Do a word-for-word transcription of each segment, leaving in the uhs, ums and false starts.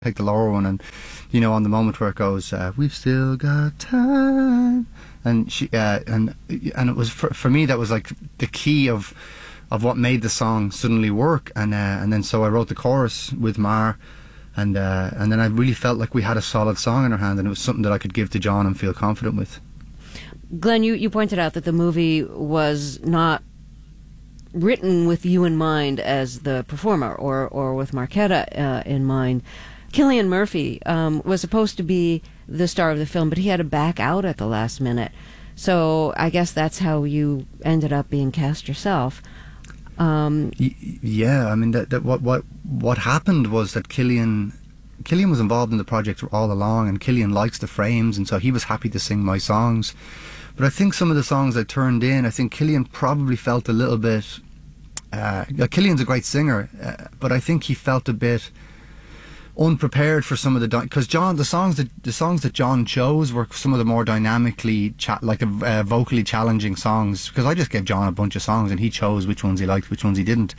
Take the lower one, and you know, on the moment where it goes, uh, "We've still got time," and she uh, and and it was for, for me that was like the key of of what made the song suddenly work, and uh, and then so I wrote the chorus with Mar, and uh, and then I really felt like we had a solid song in our hand, and it was something that I could give to John and feel confident with. Glenn, you, you pointed out that the movie was not written with you in mind as the performer, or or with Marketa uh, in mind. Cillian Murphy um, was supposed to be the star of the film, but he had to back out at the last minute. So I guess that's how you ended up being cast yourself. Um, y- yeah, I mean, that, that what what what happened was that Cillian Cillian was involved in the project all along, and Cillian likes the frames, and so he was happy to sing my songs. But I think some of the songs I turned in, I think Cillian probably felt a little bit. Uh, Cillian's a great singer, uh, but I think he felt a bit unprepared for some of the because John the songs that the songs that John chose were some of the more dynamically cha- like uh, vocally challenging songs, because I just gave John a bunch of songs and he chose which ones he liked, which ones he didn't.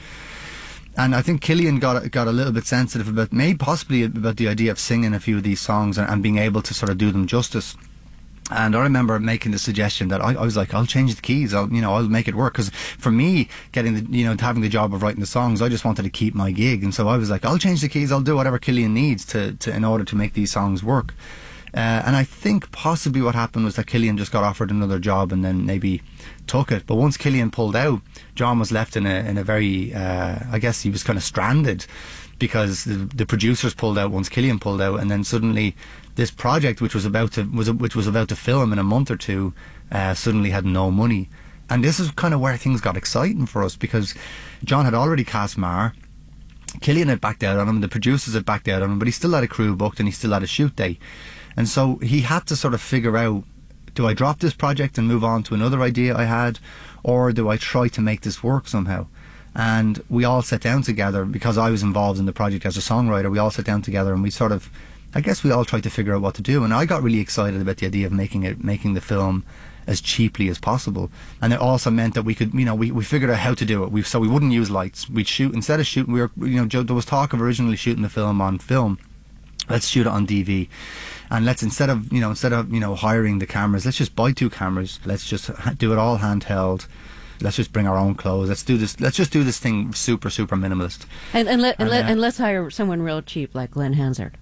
And I think Cillian got got a little bit sensitive about maybe possibly about the idea of singing a few of these songs and, and being able to sort of do them justice. And I remember making the suggestion that I, I was like, I'll change the keys. I'll, you know, I'll make it work. Because for me, getting the, you know, having the job of writing the songs, I just wanted to keep my gig. And so I was like, I'll change the keys. I'll do whatever Cillian needs to, to in order to make these songs work. Uh, and I think possibly what happened was that Cillian just got offered another job and then maybe took it. But once Cillian pulled out, John was left in a in a very, uh, I guess he was kind of stranded, because the, the producers pulled out once Cillian pulled out, and then suddenly this project, which was about to was which was about to film in a month or two, uh, suddenly had no money. And this is kind of where things got exciting for us, because John had already cast Mar, Cillian had backed out on him, the producers had backed out on him, but he still had a crew booked and he still had a shoot day. And so he had to sort of figure out, do I drop this project and move on to another idea I had, or do I try to make this work somehow? And we all sat down together, because I was involved in the project as a songwriter. We all sat down together and we sort of, I guess we all tried to figure out what to do. And I got really excited about the idea of making it, making the film as cheaply as possible. And it also meant that we could, you know, we, we figured out how to do it. We, so we wouldn't use lights. We'd shoot, instead of shooting, we were, you know, there was talk of originally shooting the film on film. Let's shoot it on D V, and let's instead of you know instead of you know hiring the cameras, let's just buy two cameras. Let's just do it all handheld. Let's just bring our own clothes. Let's do this. Let's just do this thing super super minimalist. And and let and, and, let, uh, and let's hire someone real cheap like Glenn Hansard.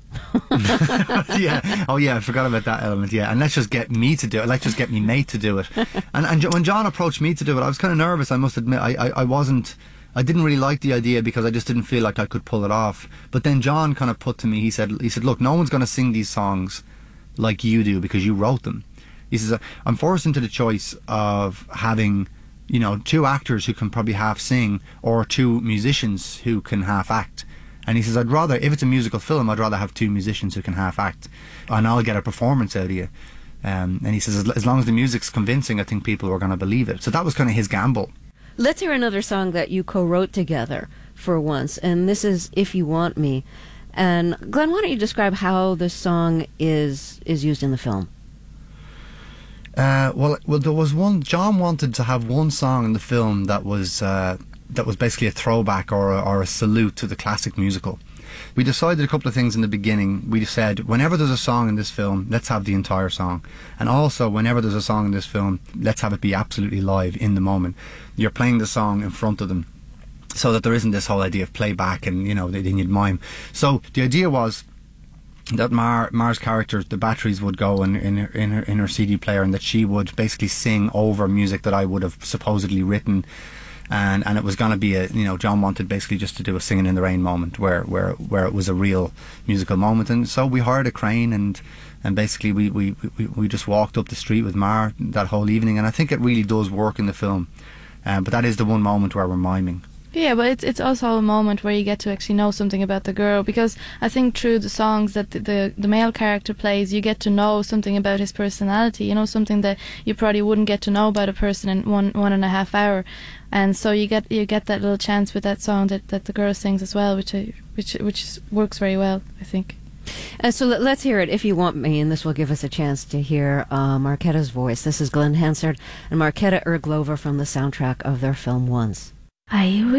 yeah. Oh yeah. I forgot about that element. Yeah. And let's just get me to do it. Let's just get me mate to do it. And and when John approached me to do it, I was kind of nervous. I must admit. I, I I wasn't. I didn't really like the idea, because I just didn't feel like I could pull it off. But then John kind of put to me, he said, he said, look, no one's going to sing these songs like you do, because you wrote them. He says, I'm forced into the choice of having, you know, two actors who can probably half sing, or two musicians who can half act. And he says, I'd rather, if it's a musical film, I'd rather have two musicians who can half act, and I'll get a performance out of you. Um, and he says, as, as long as the music's convincing, I think people are going to believe it. So that was kind of his gamble. Let's hear another song that you co-wrote together for once, and this is If You Want Me. And Glenn, why don't you describe how this song is is used in the film? Uh, well, well, there was one. John wanted to have one song in the film that was uh, that was basically a throwback or a, or a salute to the classic musical. We decided a couple of things in the beginning. We said, whenever there's a song in this film, let's have the entire song. And also, whenever there's a song in this film, let's have it be absolutely live in the moment. You're playing the song in front of them, so that there isn't this whole idea of playback and, you know, they need mime. So the idea was that Mar, Mar's character, the batteries would go in, in, her, in, her, in her C D player, and that she would basically sing over music that I would have supposedly written. And and it was going to be a, you know, John wanted basically just to do a Singing in the Rain moment where where where it was a real musical moment. And so we hired a crane, and and basically we we, we, we just walked up the street with Mar that whole evening. And I think it really does work in the film. Um, but that is the one moment where we're miming. Yeah, but it's it's also a moment where you get to actually know something about the girl, because I think through the songs that the, the the male character plays, you get to know something about his personality, you know, something that you probably wouldn't get to know about a person in one one and a half hour. And so you get you get that little chance with that song that, that the girl sings as well, which I, which which is, works very well, I think. Uh, so let, let's hear it, If You Want Me, and this will give us a chance to hear uh, Marketa's voice. This is Glenn Hansard and Marketa Irglover from the soundtrack of their film Once. I